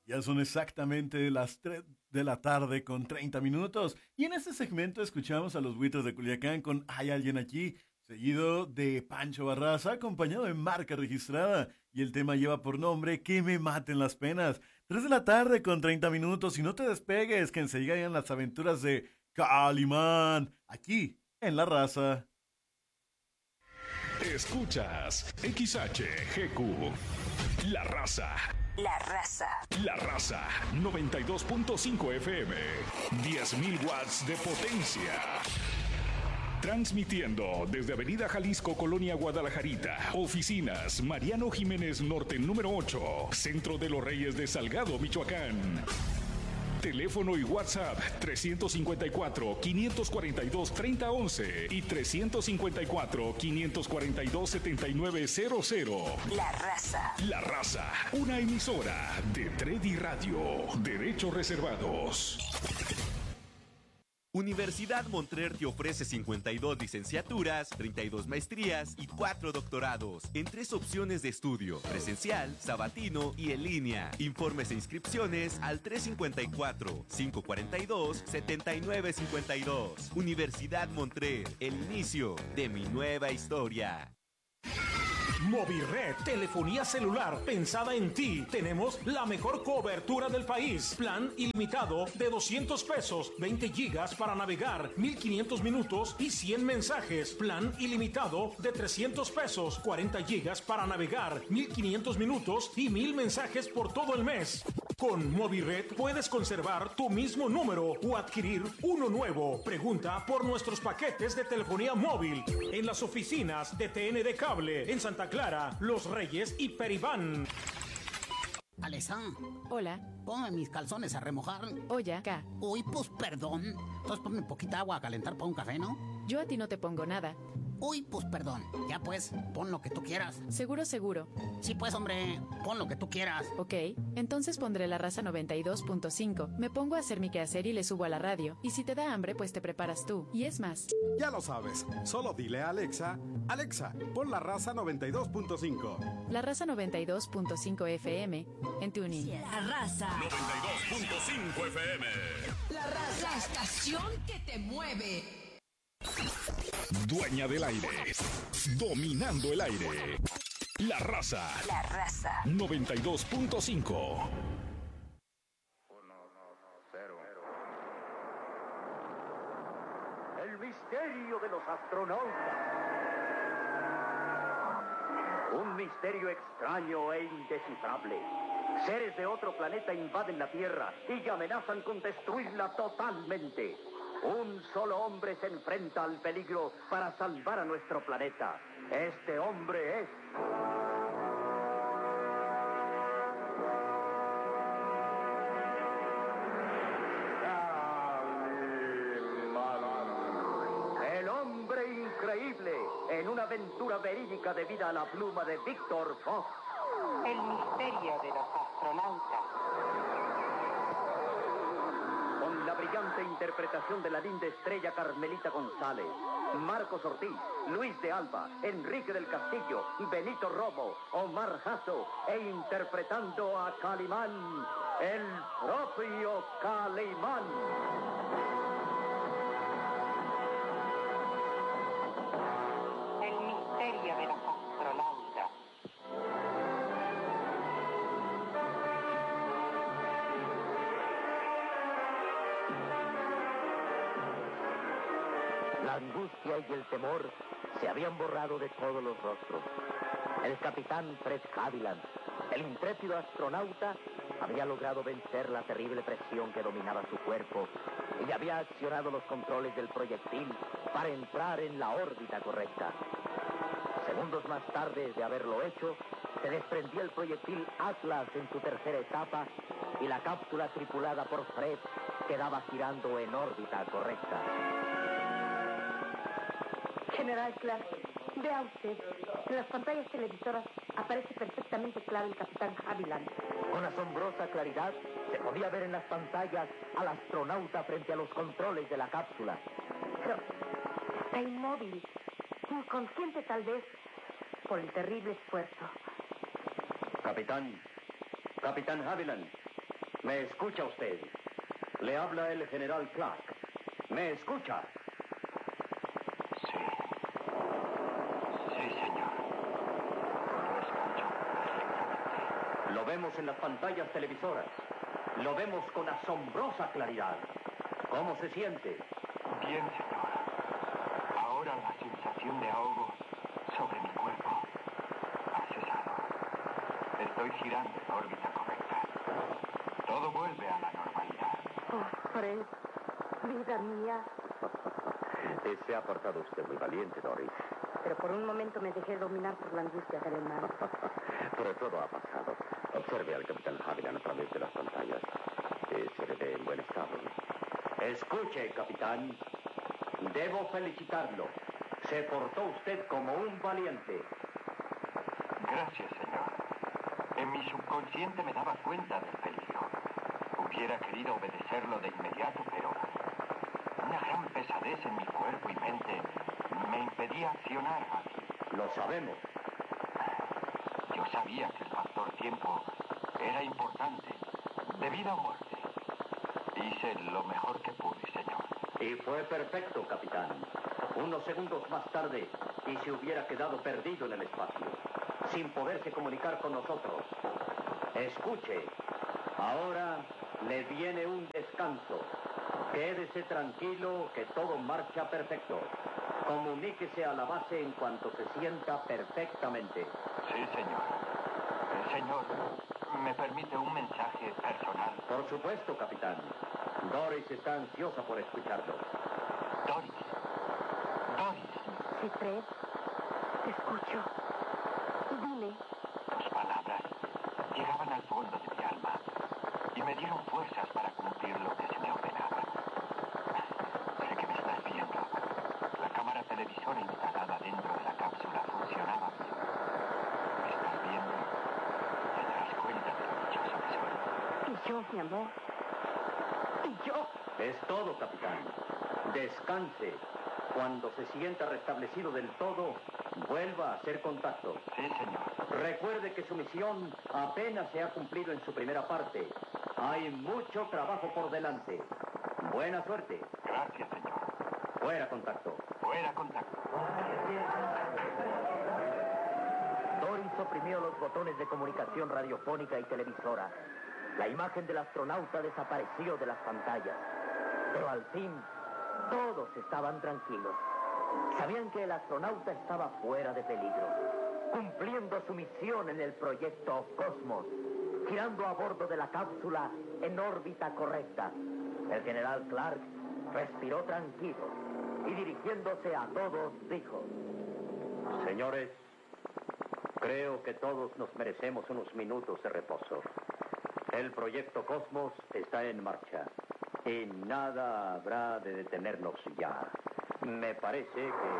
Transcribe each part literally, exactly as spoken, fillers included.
Ya son exactamente las tres de la tarde con treinta minutos. Y en este segmento escuchamos a los Buitres de Culiacán con Hay alguien aquí, seguido de Pancho Barraza, acompañado de Marca Registrada. Y el tema lleva por nombre Que me maten las penas. Tres de la tarde con treinta minutos. Y no te despegues, que enseguida llegan las aventuras de Calimán, aquí en La Raza. Escuchas X H G Q, La Raza. La Raza. La Raza, noventa y dos punto cinco F M, diez mil watts de potencia. Transmitiendo desde Avenida Jalisco, Colonia Guadalajarita. Oficinas Mariano Jiménez Norte número ocho, Centro de los Reyes de Salgado, Michoacán. Teléfono y WhatsApp trescientos cincuenta y cuatro, quinientos cuarenta y dos, treinta once y trescientos cincuenta y cuatro, quinientos cuarenta y dos, setenta y nueve cero cero. La Raza. La Raza, una emisora de Tredi Radio. Derechos reservados. Universidad Montclair te ofrece cincuenta y dos licenciaturas, treinta y dos maestrías y cuatro doctorados en tres opciones de estudio: presencial, sabatino y en línea. Informes e inscripciones al tres cincuenta y cuatro, quinientos cuarenta y dos, setenta y nueve cincuenta y dos. Universidad Montclair, el inicio de mi nueva historia. Movired, telefonía celular pensada en ti. Tenemos la mejor cobertura del país. Plan ilimitado de doscientos pesos, veinte gigas para navegar, mil quinientos minutos y cien mensajes. Plan ilimitado de trescientos pesos, cuarenta gigas para navegar, mil quinientos minutos y mil mensajes por todo el mes. Con Movired puedes conservar tu mismo número o adquirir uno nuevo. Pregunta por nuestros paquetes de telefonía móvil en las oficinas de T N de Cable en Santa Clara, Los Reyes y Peribán. Alexa. Hola. Ponme mis calzones a remojar. Oye, acá. Uy, pues perdón. Entonces ponme poquita agua a calentar para un café, ¿no? Yo a ti no te pongo nada. Uy, pues perdón. Ya pues, pon lo que tú quieras. Seguro, seguro. Sí, pues, hombre, pon lo que tú quieras. Ok, entonces pondré La Raza noventa y dos punto cinco. Me pongo a hacer mi quehacer y le subo a la radio. Y si te da hambre, pues te preparas tú. Y es más. Ya lo sabes. Solo dile a Alexa, Alexa, pon La Raza noventa y dos punto cinco. La Raza noventa y dos punto cinco F M en TuneIn. La Raza. noventa y dos punto cinco F M. La Raza. La estación que te mueve. Dueña del aire. Dominando el aire. La Raza. La Raza. noventa y dos punto cinco. El misterio de los astronautas. Un misterio extraño e indescifrable. Seres de otro planeta invaden la Tierra y amenazan con destruirla totalmente. Un solo hombre se enfrenta al peligro para salvar a nuestro planeta. Este hombre es... El hombre increíble, en una aventura verídica debida a la pluma de Víctor Fox. El misterio de los astronautas. Con la brillante interpretación de la linda estrella Carmelita González, Marcos Ortiz, Luis de Alba, Enrique del Castillo, Benito Romo, Omar Jasso, e interpretando a Calimán, el propio Calimán. El misterio de los astronautas. La angustia y el temor se habían borrado de todos los rostros. El capitán Fred Haviland, el intrépido astronauta, había logrado vencer la terrible presión que dominaba su cuerpo y había accionado los controles del proyectil para entrar en la órbita correcta. Segundos más tarde de haberlo hecho, se desprendía el proyectil Atlas en su tercera etapa y la cápsula tripulada por Fred quedaba girando en órbita correcta. General Clark, vea usted, en las pantallas televisoras aparece perfectamente claro el capitán Haviland. Con asombrosa claridad se podía ver en las pantallas al astronauta frente a los controles de la cápsula. Pero está inmóvil, inconsciente tal vez, por el terrible esfuerzo. Capitán, Capitán Haviland, ¿Me escucha usted? Le habla el general Clark. ¿Me escucha? Sí. Sí, señor. Lo escucho. Lo vemos en las pantallas televisoras. Lo vemos con asombrosa claridad. ¿Cómo se siente? Bien, señor. Ahora la sensación de ahogo sobre mi cuerpo ha cesado. Estoy girando en órbita correcta. Todo vuelve a la normalidad. Oh, Fred, vida mía. Se ha portado usted muy valiente, Doris. Pero por un momento me dejé dominar por la angustia del hermano. Pero todo ha pasado. Observe al capitán Haviland a través de las pantallas. Eh, se le ve en buen estado. Escuche, capitán. Debo felicitarlo. Se portó usted como un valiente. Gracias, señor. En mi subconsciente me daba cuenta del peligro. Hubiera querido obedecerlo de inmediato, pero una gran pesadez en mi cuerpo y mente me impedía accionar así. Lo sabemos. Yo sabía que el factor tiempo era importante, de vida o muerte. Hice lo mejor que pude, señor. Y fue perfecto, capitán. Unos segundos más tarde, y se hubiera quedado perdido en el espacio, sin poderse comunicar con nosotros. Escuche, ahora le viene un descanso. Quédese tranquilo que todo marcha perfecto. Comuníquese a la base en cuanto se sienta perfectamente. Sí, señor. El señor, ¿me permite un mensaje personal? Por supuesto, capitán. Doris está ansiosa por escucharlo. Doris. Doris. Sí, Fred. Te escucho. Dime. Tus palabras llegaban al fondo de mi alma y me dieron fuerzas para cumplir lo que se me ordenaba. Sé que me estás viendo. La cámara televisora instalada dentro de la cápsula funcionaba bien. ¿Me estás viendo? Te darás cuenta de lo dichoso que soy. ¿Y yo, mi amor? ¿Y yo? Es todo, capitán. Descanse. Cuando se sienta restablecido del todo, vuelva a hacer contacto. Sí, señor. Recuerde que su misión apenas se ha cumplido en su primera parte. Hay mucho trabajo por delante. Buena suerte. Gracias, señor. Fuera contacto. Fuera contacto. Doris oprimió los botones de comunicación radiofónica y televisora. La imagen del astronauta desapareció de las pantallas. Pero al fin, todos estaban tranquilos. Sabían que el astronauta estaba fuera de peligro, cumpliendo su misión en el proyecto Cosmos, girando a bordo de la cápsula en órbita correcta. El general Clark respiró tranquilo y dirigiéndose a todos dijo: Señores, creo que todos nos merecemos unos minutos de reposo. El proyecto Cosmos está en marcha y nada habrá de detenernos ya. Me parece que...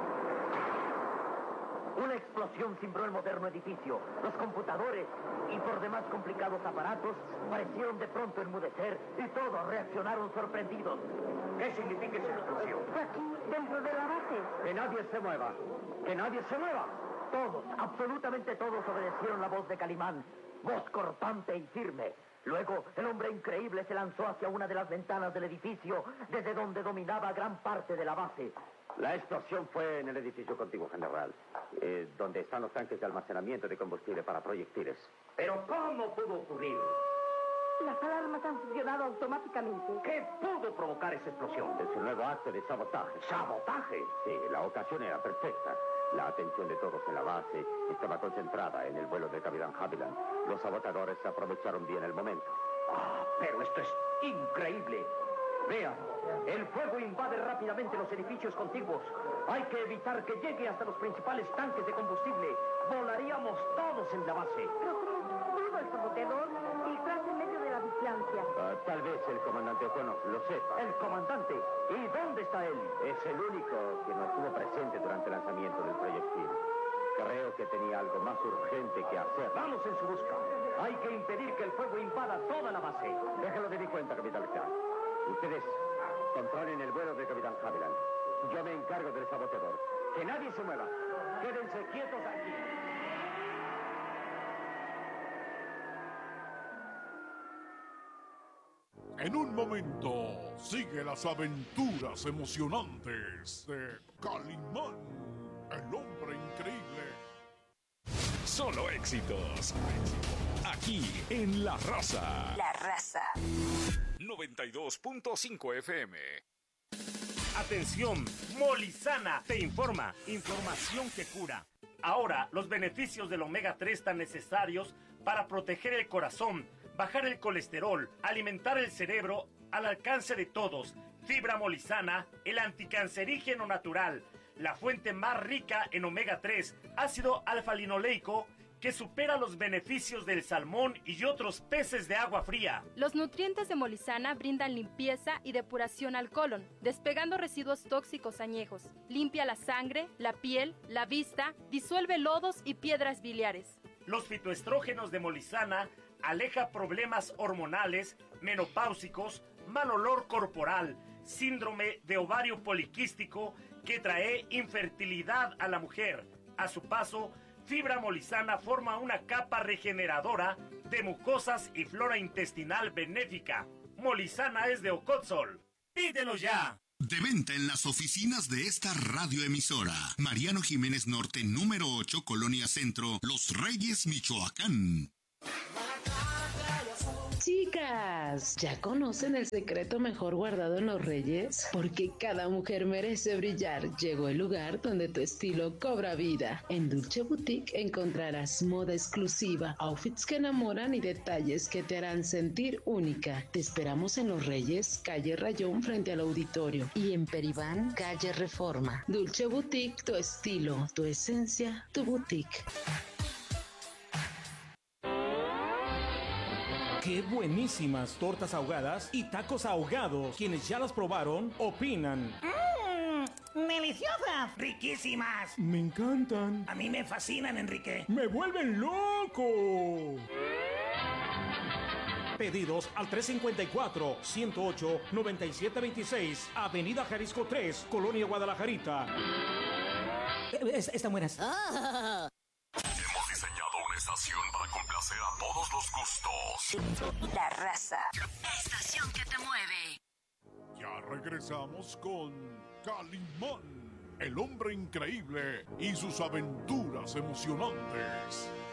Una explosión cimbró el moderno edificio. Los computadores y por demás complicados aparatos parecieron de pronto enmudecer y todos reaccionaron sorprendidos. ¿Qué significa esa explosión? Aquí, dentro de la base. Que nadie se mueva. Que nadie se mueva. Todos, absolutamente todos obedecieron la voz de Calimán. Voz cortante y firme. Luego, el hombre increíble se lanzó hacia una de las ventanas del edificio, desde donde dominaba gran parte de la base. La explosión fue en el edificio contiguo, general, eh, donde están los tanques de almacenamiento de combustible para proyectiles. ¿Pero cómo pudo ocurrir? Las alarmas han funcionado automáticamente. ¿Qué pudo provocar esa explosión? Es un nuevo acto de sabotaje. ¿Sabotaje? Sí, la ocasión era perfecta. La atención de todos en la base estaba concentrada en el vuelo del capitán Haviland. Los sabotadores aprovecharon bien el momento. ¡Ah, pero esto es increíble! Vean, el fuego invade rápidamente los edificios contiguos. Hay que evitar que llegue hasta los principales tanques de combustible. Volaríamos todos en la base. Pero ¿cómo pudo el saboteador filtrarse en medio de la vigilancia? Uh, tal vez el comandante O'Connor lo sepa. ¿El comandante? ¿Y dónde está él? Es el único que no estuvo presente durante el lanzamiento del proyectil. Creo que tenía algo más urgente que hacer. Vamos en su busca. Hay que impedir que el fuego invada toda la base. Déjalo de mi cuenta, capitán Clark. Ustedes controlen el vuelo del capitán Haviland. Yo me encargo del saboteador. Que nadie se mueva. Quédense quietos aquí. En un momento, sigue las aventuras emocionantes de Calimán, el hombre increíble. Solo éxitos. Aquí en La Raza. La Raza. noventa y dos punto cinco F M. Atención, Molizana te informa. Información que cura. Ahora, los beneficios del omega tres tan necesarios para proteger el corazón, bajar el colesterol, alimentar el cerebro, al alcance de todos. Fibra Molizana, el anticancerígeno natural, la fuente más rica en omega tres, ácido alfa-linoleico, que supera los beneficios del salmón y otros peces de agua fría. Los nutrientes de Molizana brindan limpieza y depuración al colon, despegando residuos tóxicos añejos. Limpia la sangre, la piel, la vista, disuelve lodos y piedras biliares. Los fitoestrógenos de Molizana aleja problemas hormonales, menopáusicos, mal olor corporal, síndrome de ovario poliquístico que trae infertilidad a la mujer. A su paso, Fibra Molizana forma una capa regeneradora de mucosas y flora intestinal benéfica. Molizana es de Ocotzol. ¡Pídelo ya! De venta en las oficinas de esta radioemisora. Mariano Jiménez Norte, número ocho, Colonia Centro, Los Reyes, Michoacán. Chicas, ¿ya conocen el secreto mejor guardado en los Reyes? Porque cada mujer merece brillar. Llegó el lugar donde tu estilo cobra vida. En Dulce Boutique encontrarás moda exclusiva, outfits que enamoran y detalles que te harán sentir única. Te esperamos en Los Reyes, calle Rayón frente al auditorio, y en Peribán, calle Reforma. Dulce Boutique, tu estilo, tu esencia, tu boutique. ¡Qué buenísimas tortas ahogadas y tacos ahogados! Quienes ya las probaron, opinan. ¡Mmm! ¡Deliciosas! ¡Riquísimas! Me encantan. A mí me fascinan, Enrique. ¡Me vuelven loco! Pedidos al tres cinco cuatro, ciento ocho, noventa y siete veintiséis, Avenida Jalisco tres, Colonia Guadalajarita. Están buenas. Ah. Hemos diseñado una estación para complacer a todos los gustos. La Raza. Estación que te mueve. Ya regresamos con Calimán, el hombre increíble y sus aventuras emocionantes.